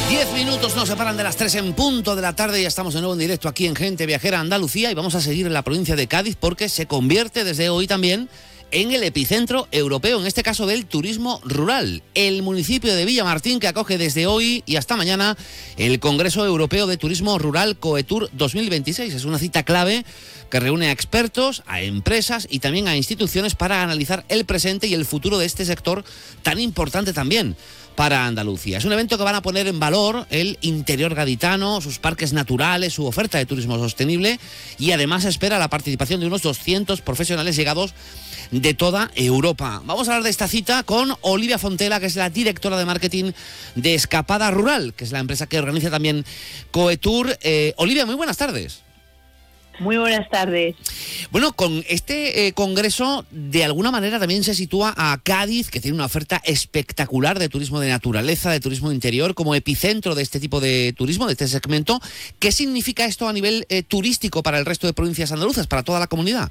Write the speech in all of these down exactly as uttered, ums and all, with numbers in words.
Diez minutos nos separan de las tres en punto de la tarde. Ya estamos de nuevo en directo aquí en Gente Viajera Andalucía y vamos a seguir en la provincia de Cádiz porque se convierte desde hoy también en el epicentro europeo, en este caso del turismo rural. El municipio de Villamartín, que acoge desde hoy y hasta mañana el Congreso Europeo de Turismo Rural COETUR dos mil veintiséis. Es una cita clave que reúne a expertos, a empresas y también a instituciones para analizar el presente y el futuro de este sector tan importante también para Andalucía. Es un evento que van a poner en valor el interior gaditano, sus parques naturales, su oferta de turismo sostenible y además espera la participación de unos doscientos profesionales llegados de toda Europa. Vamos a hablar de esta cita con Olivia Fontela, que es la directora de marketing de Escapada Rural, que es la empresa que organiza también COETUR. Eh, Olivia, muy buenas tardes. Muy buenas tardes. Bueno, con este eh, congreso, de alguna manera también se sitúa a Cádiz, que tiene una oferta espectacular de turismo de naturaleza, de turismo interior, como epicentro de este tipo de turismo, de este segmento. ¿Qué significa esto a nivel eh, turístico para el resto de provincias andaluzas, para toda la comunidad?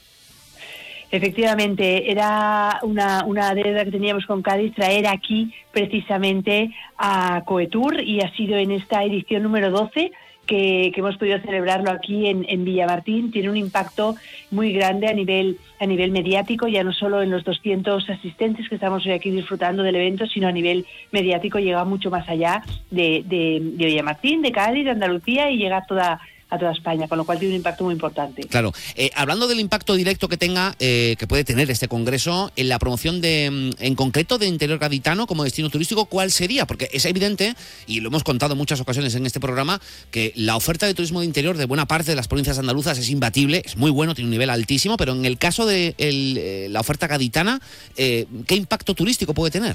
Efectivamente, era una, una deuda que teníamos con Cádiz traer aquí precisamente a COETUR y ha sido en esta edición número doce que, que hemos podido celebrarlo aquí en, en Villamartín. Tiene un impacto muy grande a nivel a nivel mediático, ya no solo en los doscientos asistentes que estamos hoy aquí disfrutando del evento, sino a nivel mediático llega mucho más allá de, de, de Villamartín, de Cádiz, de Andalucía y llega a toda a toda España, con lo cual tiene un impacto muy importante. Claro. Eh, hablando del impacto directo que tenga, eh, que puede tener este congreso en la promoción de, en concreto, de interior gaditano como destino turístico, ¿cuál sería? Porque es evidente, y lo hemos contado en muchas ocasiones en este programa, que la oferta de turismo de interior de buena parte de las provincias andaluzas es imbatible, es muy bueno, tiene un nivel altísimo, pero en el caso de el, eh, la oferta gaditana, eh, ¿qué impacto turístico puede tener?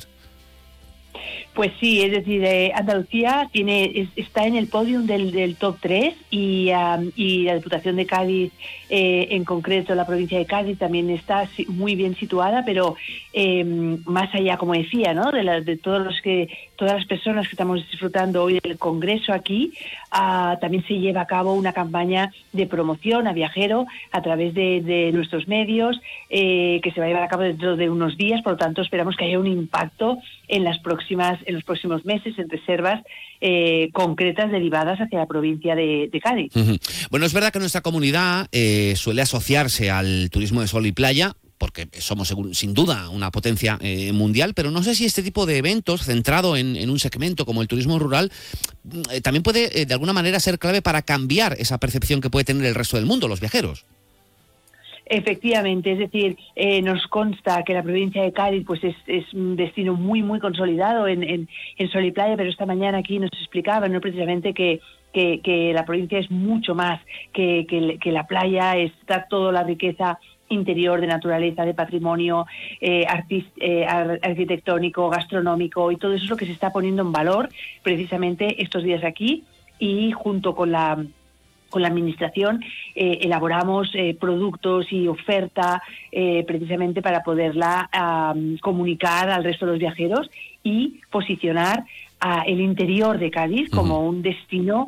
Pues sí, es decir, eh, Andalucía tiene es, está en el podium del, del top tres y, um, y la Diputación de Cádiz, eh, en concreto la provincia de Cádiz, también está muy bien situada, pero eh, más allá, como decía, ¿no? de, la, de todos los que todas las personas que estamos disfrutando hoy del Congreso aquí, uh, también se lleva a cabo una campaña de promoción a viajero a través de, de nuestros medios, eh, que se va a llevar a cabo dentro de unos días, por lo tanto esperamos que haya un impacto en las próximas en los próximos meses en reservas eh, concretas derivadas hacia la provincia de, de Cádiz. Uh-huh. Bueno, es verdad que nuestra comunidad eh, suele asociarse al turismo de sol y playa, porque somos sin duda una potencia eh, mundial, pero no sé si este tipo de eventos centrado en, en un segmento como el turismo rural eh, también puede eh, de alguna manera ser clave para cambiar esa percepción que puede tener el resto del mundo, los viajeros. Efectivamente, es decir, eh, nos consta que la provincia de Cádiz pues es, es un destino muy muy consolidado en, en, en sol y playa, pero esta mañana aquí nos explicaban, ¿no? precisamente que, que, que la provincia es mucho más que, que, que la playa, está toda la riqueza interior de naturaleza, de patrimonio eh, artist, eh, arquitectónico, gastronómico, y todo eso es lo que se está poniendo en valor precisamente estos días aquí, y junto con la con la administración eh, elaboramos eh, productos y oferta eh, precisamente para poderla um, comunicar al resto de los viajeros y posicionar a el interior de Cádiz como uh-huh. un destino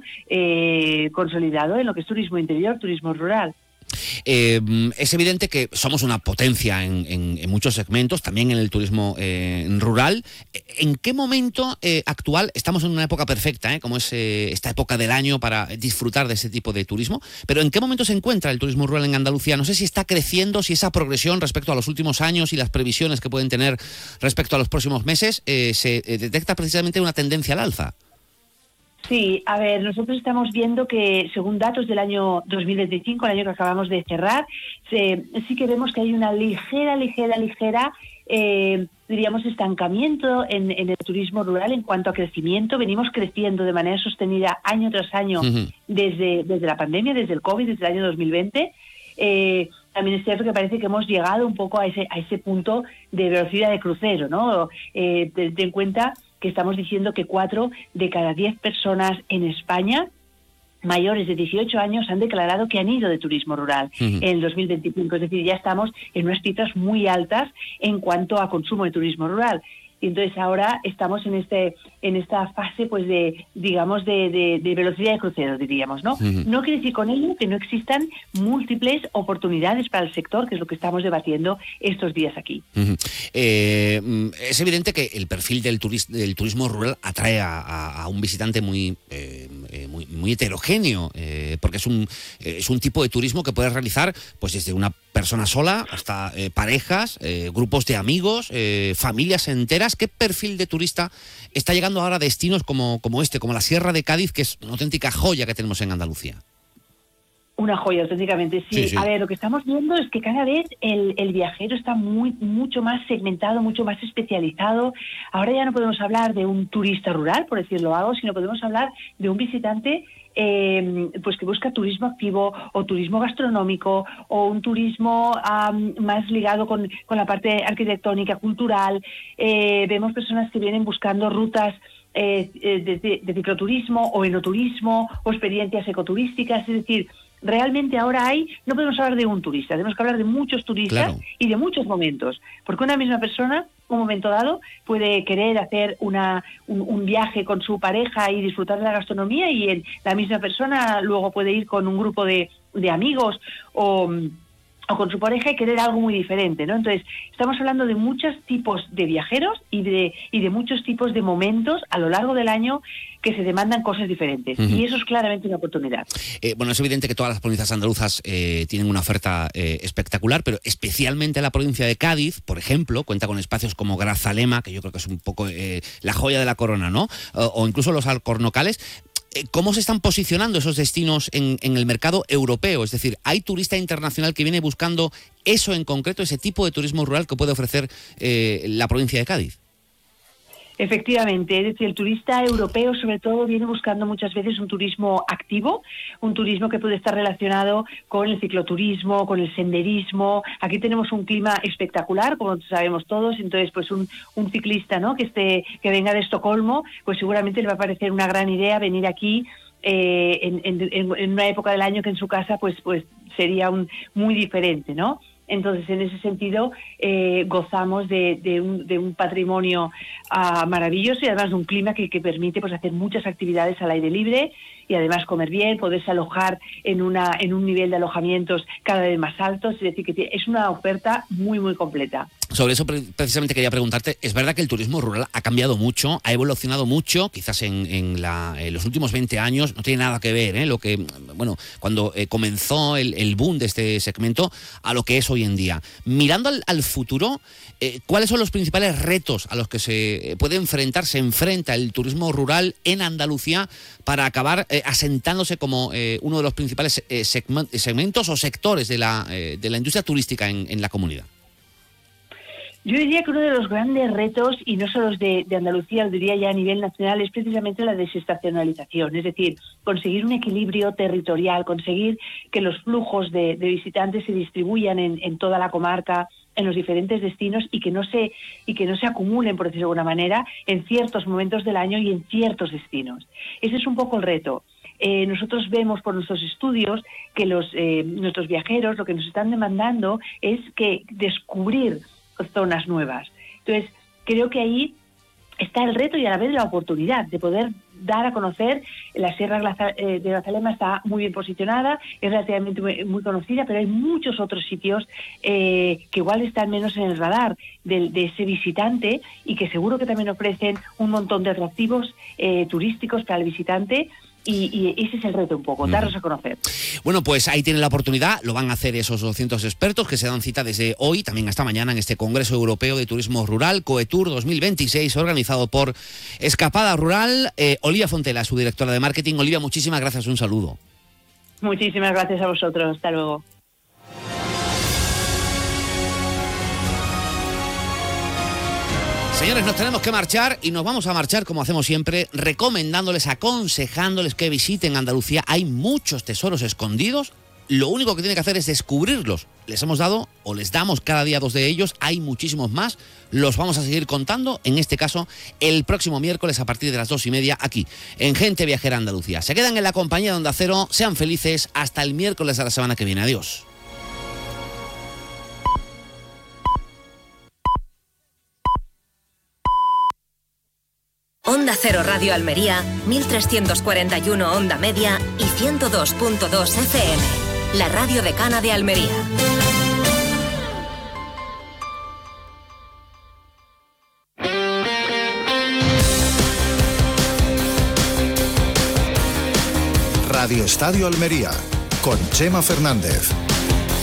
eh, consolidado en lo que es turismo interior, turismo rural. Eh, es evidente que somos una potencia en, en, en muchos segmentos, también en el turismo eh, rural. ¿En qué momento eh, actual, estamos en una época perfecta, eh, como es eh, esta época del año para disfrutar de ese tipo de turismo, pero en qué momento se encuentra el turismo rural en Andalucía? No sé si está creciendo, si esa progresión respecto a los últimos años y las previsiones que pueden tener respecto a los próximos meses, eh, se eh, detecta precisamente una tendencia al alza. Sí, a ver, nosotros estamos viendo que según datos del año dos mil veinticinco, el año que acabamos de cerrar, se, sí que vemos que hay una ligera, ligera, ligera, eh, diríamos, estancamiento en, en el turismo rural en cuanto a crecimiento. Venimos creciendo de manera sostenida año tras año uh-huh. desde, desde la pandemia, desde el COVID, desde el año dos mil veinte. Eh, también es cierto que parece que hemos llegado un poco a ese, a ese punto de velocidad de crucero, ¿no? Eh, ten en cuenta que estamos diciendo que cuatro de cada diez personas en España mayores de dieciocho años han declarado que han ido de turismo rural uh-huh. en el dos mil veinticinco. Es decir, ya estamos en unas cifras muy altas en cuanto a consumo de turismo rural. Y entonces ahora estamos en este en esta fase, pues de digamos de, de, de velocidad de crucero, diríamos, ¿no? Uh-huh. No quiere decir con ello que no existan múltiples oportunidades para el sector, que es lo que estamos debatiendo estos días aquí. Uh-huh. Eh, es evidente que el perfil del, turis, del turismo rural atrae a, a, a un visitante muy, eh, muy, muy heterogéneo, eh, porque es un, es un tipo de turismo que puedes realizar pues desde una persona sola hasta eh, parejas, eh, grupos de amigos, eh, familias enteras. ¿Qué perfil de turista está llegando ahora a destinos como, como este, como la Sierra de Cádiz, que es una auténtica joya que tenemos en Andalucía? Una joya, auténticamente, sí. sí, sí. A ver, lo que estamos viendo es que cada vez el, el viajero está muy mucho más segmentado, mucho más especializado. Ahora ya no podemos hablar de un turista rural, por decirlo algo, sino podemos hablar de un visitante eh, pues que busca turismo activo o turismo gastronómico o un turismo um, más ligado con, con la parte arquitectónica, cultural. Eh, vemos personas que vienen buscando rutas eh, de, de, de cicloturismo o enoturismo o experiencias ecoturísticas, es decir, realmente ahora hay, no podemos hablar de un turista, tenemos que hablar de muchos turistas, claro, y de muchos momentos, porque una misma persona, un momento dado, puede querer hacer una un, un viaje con su pareja y disfrutar de la gastronomía, y en la misma persona luego puede ir con un grupo de, de amigos o... o con su pareja y querer algo muy diferente, ¿no? Entonces, estamos hablando de muchos tipos de viajeros y de y de muchos tipos de momentos a lo largo del año que se demandan cosas diferentes. Uh-huh. Y eso es claramente una oportunidad. Eh, bueno, es evidente que todas las provincias andaluzas eh, tienen una oferta eh, espectacular, pero especialmente la provincia de Cádiz, por ejemplo, cuenta con espacios como Grazalema, que yo creo que es un poco eh, la joya de la corona, ¿no? O, o incluso los Alcornocales. ¿Cómo se están posicionando esos destinos en, en el mercado europeo? Es decir, ¿hay turista internacional que viene buscando eso en concreto, ese tipo de turismo rural que puede ofrecer eh, la provincia de Cádiz? Efectivamente, es decir, el turista europeo sobre todo viene buscando muchas veces un turismo activo, un turismo que puede estar relacionado con el cicloturismo, con el senderismo. Aquí tenemos un clima espectacular, como sabemos todos, entonces pues un, un ciclista, ¿no?, que esté, que venga de Estocolmo, pues seguramente le va a parecer una gran idea venir aquí eh, en, en, en una época del año que en su casa pues, pues sería un, muy diferente, ¿no? Entonces, en ese sentido, eh, gozamos de, de, un, de un patrimonio uh, maravilloso y además de un clima que, que permite pues hacer muchas actividades al aire libre y además comer bien, poderse alojar en una en un nivel de alojamientos cada vez más alto. Es decir, que es una oferta muy, muy completa. Sobre eso precisamente quería preguntarte, es verdad que el turismo rural ha cambiado mucho, ha evolucionado mucho, quizás en, en, la, en los últimos veinte años, no tiene nada que ver, ¿eh? Lo que, bueno, cuando eh, comenzó el, el boom de este segmento a lo que es hoy en día. Mirando al, al futuro, eh, ¿cuáles son los principales retos a los que se puede enfrentar, se enfrenta el turismo rural en Andalucía para acabar eh, asentándose como eh, uno de los principales eh, segmentos o sectores de la, eh, de la industria turística en, en la comunidad? Yo diría que uno de los grandes retos, y no solo de, de Andalucía, lo diría ya a nivel nacional, es precisamente la desestacionalización, es decir, conseguir un equilibrio territorial, conseguir que los flujos de, de visitantes se distribuyan en, en toda la comarca, en los diferentes destinos y que no se y que no se acumulen, por decirlo de alguna manera, en ciertos momentos del año y en ciertos destinos. Ese es un poco el reto. Eh, nosotros vemos por nuestros estudios que los eh, nuestros viajeros lo que nos están demandando es que descubrir zonas nuevas. Entonces, creo que ahí está el reto y a la vez la oportunidad de poder dar a conocer. La Sierra de Grazalema está muy bien posicionada, es relativamente muy, muy conocida, pero hay muchos otros sitios eh, que igual están menos en el radar de, de ese visitante y que seguro que también ofrecen un montón de atractivos eh, turísticos para el visitante. Y, y ese es el reto un poco, darlos a conocer. Bueno, pues ahí tienen la oportunidad, lo van a hacer esos doscientos expertos que se dan cita desde hoy, también hasta mañana, en este Congreso Europeo de Turismo Rural, Coetour dos mil veintiséis, organizado por Escapada Rural. Eh, Olivia Fontela, su directora de marketing. Olivia, muchísimas gracias, un saludo. Muchísimas gracias a vosotros, hasta luego. Señores, nos tenemos que marchar y nos vamos a marchar, como hacemos siempre, recomendándoles, aconsejándoles que visiten Andalucía. Hay muchos tesoros escondidos. Lo único que tienen que hacer es descubrirlos. Les hemos dado, o les damos cada día dos de ellos. Hay muchísimos más. Los vamos a seguir contando, en este caso, el próximo miércoles a partir de las dos y media, aquí, en Gente Viajera Andalucía. Se quedan en la compañía de Onda Cero. Sean felices. Hasta el miércoles de la semana que viene. Adiós. Cero Radio Almería, mil trescientos cuarenta y uno Onda Media y ciento dos punto dos F M. La radio decana de Almería. Radio Estadio Almería, con Chema Fernández.